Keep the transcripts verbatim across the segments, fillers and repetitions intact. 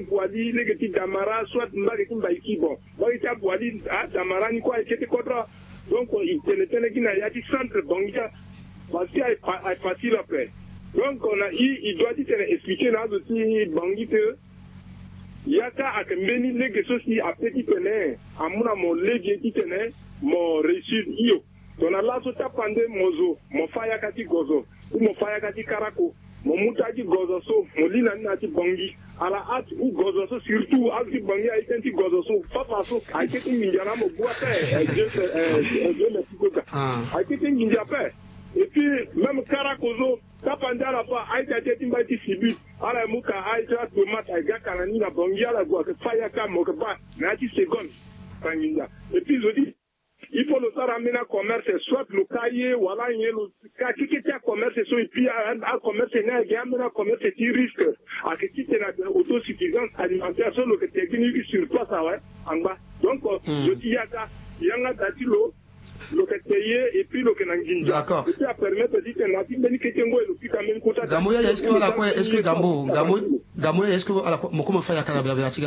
boali les ti damara soit mbagi ti mbaiki bon mbagi ti boali ah damara ni quoi était contre donc il tenait qui n'a yati centre donc parce que est facile après donc on a il doit dire expliquer là aussi bangi que yaka akembeni lege sosi a petit tenait amuna mon lege ti tenait mon reçu io donc là so tapande mozo mon faya kati gozo ou mon faya kati karako mon mutaji gozo so mon lina nati bangi ala at ou gozo so surtout alti bangi a été gozo so papa so a été minjana mo boite je je me sikoka a été minja pa et puis même karakozo tapanda la pa a été timba ti sibi ala muka a été tomate a ga kanani na bangi ala go que faya ka mo que ba na ti seconde banginda et puis je dis il faut le faire amener un commerce, soit le cahier, voilà, il y a le cahier qui est un commerce, et puis un commerce, il y a un commerce qui risque à que tu aies une autosuffisance alimentaire, sur le technique sur place, ouais, en bas. Donc, je dis, il y a un datilo, le payé, et puis le kenangin. D'accord. Et puis, à permettre de dire que la team de Niketengo et le plus quand même côté. Gamoya, est-ce que, à la quoi, est-ce que Gambo, Gamoya, est-ce que, à la quoi, mon comment faire la canaberatiga?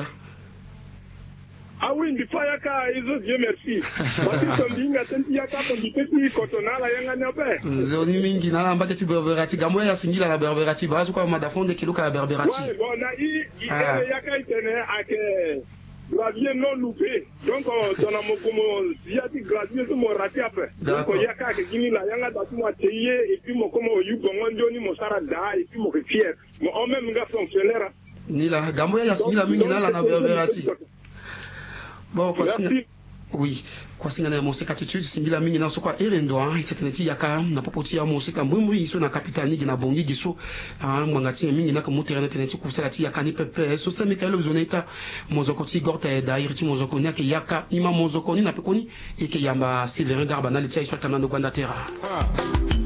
Ah oui, il faut y avoir Dieu merci. Parce que son ligne a tenté à faire du petit cotona la yanga n'appelle. Zoni mingi na lamba keti berberati gamoya ya singila la berberati bazu kwa madafonde kiluka ya berberati. Ouais, bon na i il y a qu'à tenir à que gravier non loupé. Donc dans la mokomo ziati gravier tout mon raté après. Donc il y a qu'à que gini la yanga da tout atelier et puis mon como yu bongo ndoni mon sarada et puis mon fier. Mon homme même gars fonctionnaire. Ni la gamoya ya singila mingi na la berberati. Bon, quoi, oui, quoi, c'est un monstre attitude, c'est la mine dans ce quoi, et l'endo, hein, c'est un état, yaka, n'a pas poté à monstre, comme oui, ils sont dans la capitale, ni dans la bongi, qui sont, hein, mangati, mine, n'a que monter un internet, qui couche la tia, cani pepe, so ça, mais qu'elle a besoin d'état, mozokoti, gorte, d'ailleurs, tu mozokoni, que yaka, ima mozokoni, n'a pas connu, et que yamba, c'est le regard banal, et tu as eu sur ta main de Guandatera.